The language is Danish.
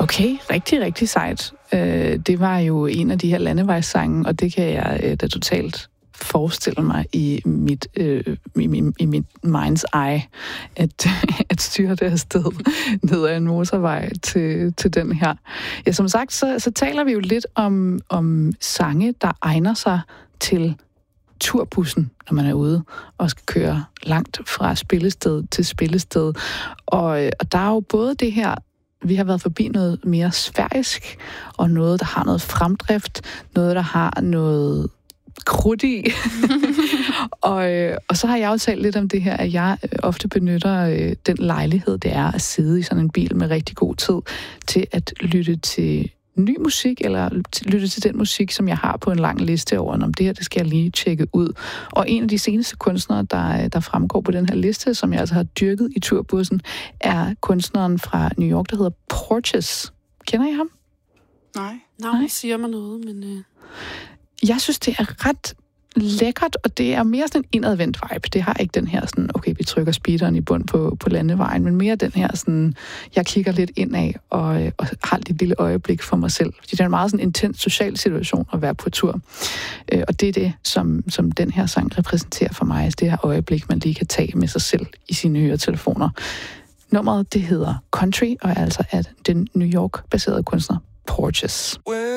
Okay, rigtig, rigtig sejt. Det var jo en af de her landevejssange, og det kan jeg da totalt forestille mig i mit mind's eye, at styre det afsted ned ad en motorvej til den her. Ja, som sagt, så taler vi jo lidt om sange, der egner sig til turbussen, når man er ude og skal køre langt fra spillested til spillested. Og der er jo både det her, vi har været forbi noget mere sfærisk, og noget, der har noget fremdrift, noget, der har noget krudt i. og så har jeg jo talt lidt om det her, at jeg ofte benytter den lejlighed, det er at sidde i sådan en bil med rigtig god tid, til at lytte til ny musik, eller lytte til den musik, som jeg har på en lang liste over, om det her, det skal jeg lige tjekke ud. Og en af de seneste kunstnere, der fremgår på den her liste, som jeg altså har dyrket i turbussen, er kunstneren fra New York, der hedder Porches. Kender I ham? Nej, siger mig noget, men... Jeg synes, det er ret lækkert, og det er mere sådan en indadvendt vibe. Det har ikke den her sådan, okay, vi trykker speederen i bund på landevejen, men mere den her sådan, jeg kigger lidt indad og har et lille øjeblik for mig selv. Fordi det er en meget sådan intens social situation at være på tur. Og det er det, som den her sang repræsenterer for mig. Det her øjeblik, man lige kan tage med sig selv i sine høretelefoner. Nummeret, det hedder Country, og er altså af den New York-baserede kunstner Porches.